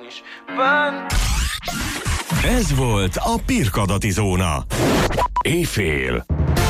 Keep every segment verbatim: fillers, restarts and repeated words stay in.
is bánt. Ez volt a Pirkadati Zóna. Éjfél.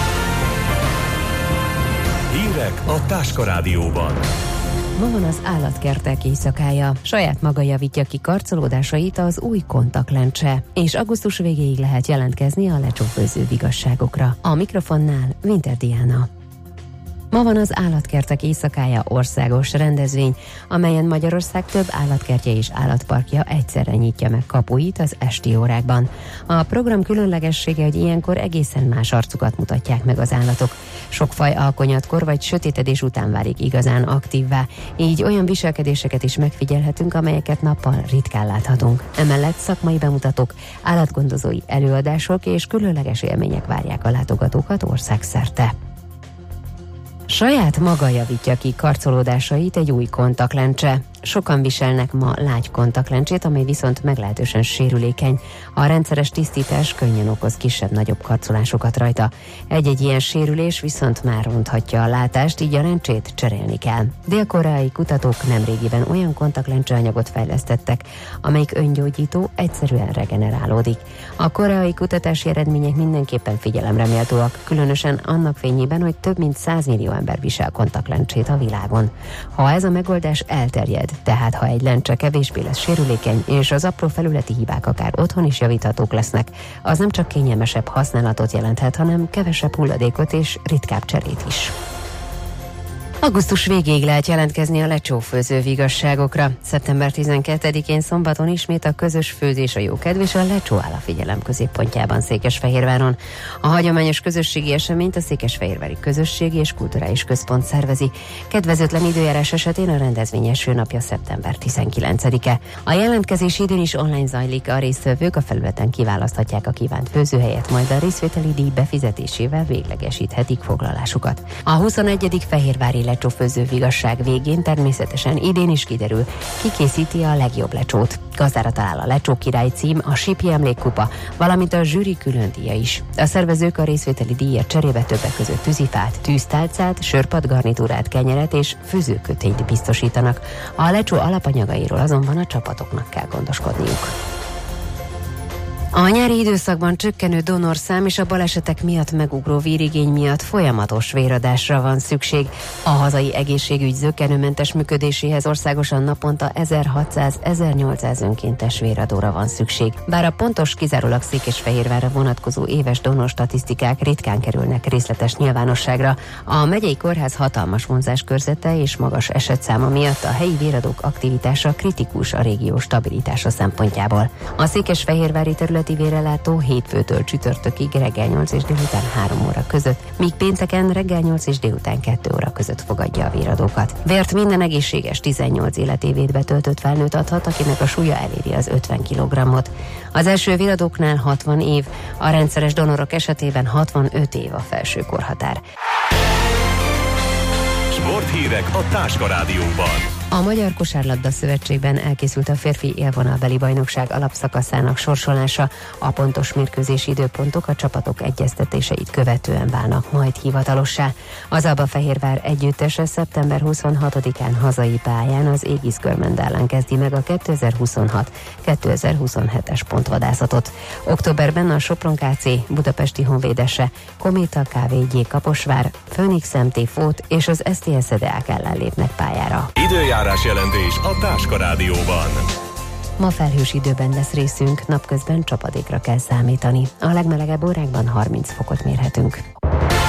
Hírek a Táska Rádióban. Ma van az állatkertek éjszakája. Saját maga javítja ki karcolódásait az új kontaktlencse, és augusztus végéig lehet jelentkezni a lecsófőző vigasságokra. A mikrofonnál Winter Diana. Ma van az állatkertek éjszakája országos rendezvény, amelyen Magyarország több állatkertje és állatparkja egyszerre nyitja meg kapuit az esti órákban. A program különlegessége, hogy ilyenkor egészen más arcukat mutatják meg az állatok. Sok faj alkonyatkor vagy sötétedés után válik igazán aktívvá, így olyan viselkedéseket is megfigyelhetünk, amelyeket nappal ritkán láthatunk. Emellett szakmai bemutatók, állatgondozói előadások és különleges élmények várják a látogatókat országszerte. Saját maga javítja ki karcolódásait egy új kontaktlencse. Sokan viselnek ma lágy kontaktlencsét, amely viszont meglehetősen sérülékeny. A rendszeres tisztítás könnyen okoz kisebb-nagyobb karcolásokat rajta. Egy-egy ilyen sérülés viszont már ronthatja a látást, így a lencsét cserélni kell. Dél-koreai kutatók nemrégiben olyan kontaktlencseanyagot fejlesztettek, amelyik öngyógyító, egyszerűen regenerálódik. A koreai kutatási eredmények mindenképpen figyelemre méltóak, különösen annak fényében, hogy több mint száz millió ember visel kontaktlencsét a világon. Ha ez a megoldás elterjed, tehát ha egy lencse kevésbé lesz sérülékeny, és az apró felületi hibák akár otthon is javíthatók lesznek, az nem csak kényelmesebb használatot jelenthet, hanem kevesebb hulladékot és ritkább cserét is. Augusztus végéig lehet jelentkezni a lecsófőző vigasságokra. szeptember tizenkettedikén szombaton ismét a közös főzés, a jókedv és a lecsó áll a figyelem középpontjában Székesfehérváron. A hagyományos közösségi eseményt a Székesfehérvári Közösségi és Kulturális Központ szervezi. Kedvezőtlen időjárás esetén a rendezvény első napja szeptember tizenkilencedike. A jelentkezés idén is online zajlik, a résztvevők a felületen kiválaszthatják a kívánt főzőhelyet, majd a részvételi díj befizetésével véglegesíthetik foglalásukat. A huszonegyedik fehérvári lecsófőző vigasság végén természetesen idén is kiderül, ki készíti a legjobb lecsót. Gazdára talál a Lecsó Király cím, a Sípi Emlékkupa, valamint a zsűri külön díja is. A szervezők a részvételi díjat cserébe többek között tűzifát, tűztálcát, sörpadgarnitúrát, kenyeret és főzőkötényt biztosítanak. A lecsó alapanyagairól azonban a csapatoknak kell gondoskodniuk. A nyári időszakban csökkenő donorszám és a balesetek miatt megugró vérigény miatt folyamatos véradásra van szükség. A hazai egészségügy zökkenőmentes működéséhez országosan naponta ezerhatszáz-ezernyolcszáz önkéntes véradóra van szükség. Bár a pontos, kizárólag Székesfehérvárra vonatkozó éves donor statisztikák ritkán kerülnek részletes nyilvánosságra, a megyei kórház hatalmas vonzáskörzete és magas esetszáma miatt a helyi véradók aktivitása kritikus a régió stabilitása szempontjából. A székesfehérvári terület vérellátó hétfőtől csütörtökig reggel nyolc és délután három óra között, míg pénteken reggel nyolc és délután kettő óra között fogadja a véradókat. Vért minden egészséges tizennyolc életévét betöltött felnőtt adhat, akinek a súlya eléri az ötven kilogrammot. Az első véradóknál hatvan év, a rendszeres donorok esetében hatvanöt év a felső korhatár. Sporthírek a Táska Rádióban. A Magyar Kosárlabda Szövetségben elkészült a férfi élvonalbeli bajnokság alapszakaszának sorsolása. A pontos mérkőzési időpontok a csapatok egyeztetéseit követően válnak majd hivatalossá. Az Alba-Fehérvár együttese szeptember huszonhatodikán hazai pályán az Égisz Körmend ellen kezdi meg a kétezer-huszonhat kétezer-huszonhetes pontvadászatot. Októberben a Sopron ká cé, Budapesti Honvédese, Kométa ká vé gé Kaposvár, Phoenix em té Fót és az es té es Deák ellen lépnek pályára. Időjárás jelentés a Táska Rádióban. Ma felhős időben lesz részünk, napközben csapadékra kell számítani. A legmelegebb órákban harminc fokot mérhetünk.